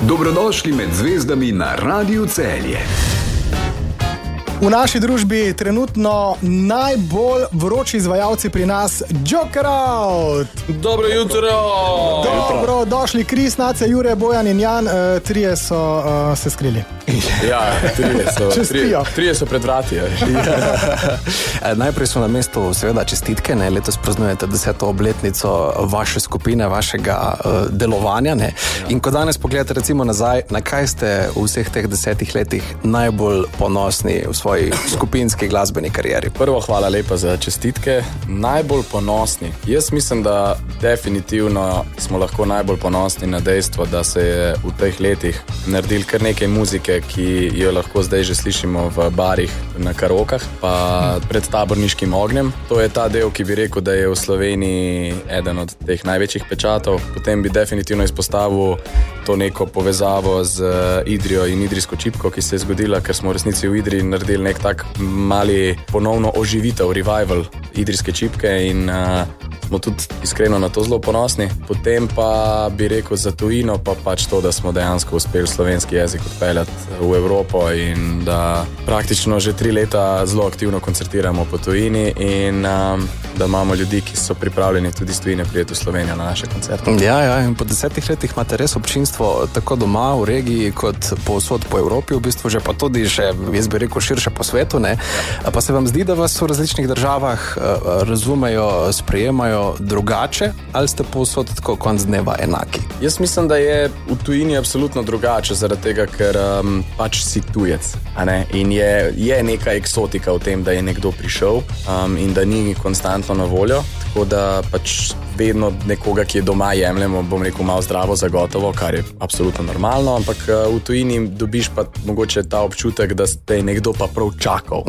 Dobrodošli med zvezdami na Radiu Celje. V naši družbi trenutno najbolj vroči izvajalci pri nas, Joker Out. Dobro jutro. Dobro, došli Kris, Nace, Jure, Bojan in Jan, trije so se skrili. Ja, trije so pred vrati. Najprej so na mestu seveda čestitke, ne, letos praznujete 10. obletnico vaše skupine, vašega delovanja, ne. In ko danes pogledate recimo nazaj, na kaj ste v vseh teh 10 letih najbolj ponosni v svoji skupinski glasbeni karieri? Prvo, hvala lepa za čestitke. Najbolj ponosni. Jaz mislim, da definitivno smo lahko najbolj ponosni na dejstvo, da se je v teh letih naredil kar nekaj muzike, ki jo lahko zdaj že slišimo v barih, na karokah, pa pred taborniškim ognjem. To je ta del, ki bi rekel, da je v Sloveniji eden od teh največjih pečatov. Potem bi definitivno izpostavil to neko povezavo z Idrijo in idrijsko čipko, ki se je zgodila, ker smo v resnici v Idriji naredili nek tak mali ponovno oživitev, revival idrijske čipke in smo tudi iskreno na to zelo ponosni. Potem pa bi rekel za tujino pa pač to, da smo dejansko uspeli slovenski jezik odpeljati v Evropo in da praktično že 3 leta zelo aktivno koncertiramo po tujini in da imamo ljudi, ki so pripravljeni tudi iz tujine prijeti v Slovenijo na naše koncerte. Ja, in po 10 letih imate res občinstvo tako doma v regiji kot povsod po Evropi, v bistvu že pa tudi še, jaz bi rekel, širše po svetu, ne? Pa se vam zdi, da vas v različnih državah razumejo, sprejemajo drugače, ali ste povsod tako konc dneva enaki? Jaz mislim, da je v tujini absolutno drugače, zaradi tega, ker pač si tujec, a ne? In je neka eksotika v tem, da je nekdo prišel in da ni konstantno na voljo, tako da pač vedno nekoga, ki je doma, jemljemo, bom rekel, malo zdravo zagotovo, kar je absolutno normalno, ampak v tujini dobiš pa mogoče ta občutek, da te je nekdo pa prav čakal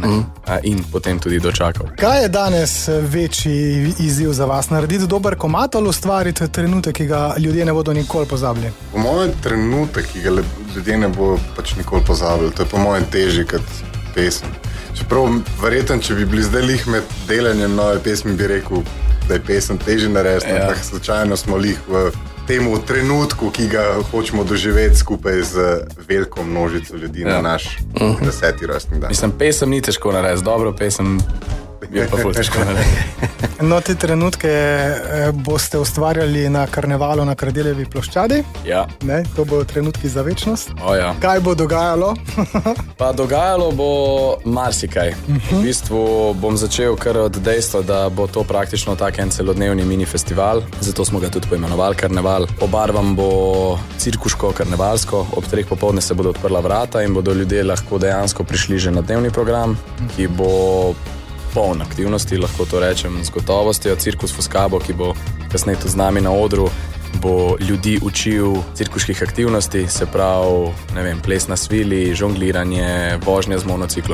in potem tudi dočakal. Kaj je danes večji izziv za vas? Narediti dober komad ali ustvariti trenutek, ki ga ljudje ne bodo nikoli pozabili? Po mojem trenutek, ki ga ljudje ne bodo pač nikoli pozabili, to je po mojem težji kot pesem. Čeprav verjetno, če bi bili zdaj lih med delanjem nove pesmi, bi rekel, da je pesem težji narediti, ampak slučajno smo lih v temu trenutku, ki ga hočemo doživeti skupaj z veliko množico ljudi na naš 10. rojstni dan. Mislim, pesem ni težko narediti, dobro pesem je pa ful težko narediti. No, te trenutke boste ustvarjali na karnevalu na Kardeljevi ploščadi. Ja. Ne, to bo trenutki za večnost. Ja. Kaj bo dogajalo? Pa dogajalo bo marsikaj. V bistvu bom začel kar od dejstva, da bo to praktično tak en celodnevni mini festival, zato smo ga tudi poimenovali karneval. Obarvam bo cirkuško-karnevalsko, ob 3 popoldne se bodo odprla vrata in bodo ljudje lahko dejansko prišli že na dnevni program, ki bo poln aktivnosti, lahko to rečem z gotovostjo. Cirkus Foscabo, ki bo kasneje tudi z nami na odru, bo ljudi učil cirkuških aktivnosti, se pravi, ne vem, ples na svili, žongliranje, vožnja z monociklom